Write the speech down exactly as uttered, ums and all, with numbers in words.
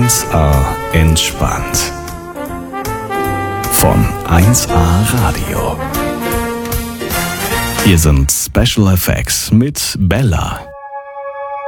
eins A entspannt. Von eins A Radio. Hier sind Special Effects mit Bella.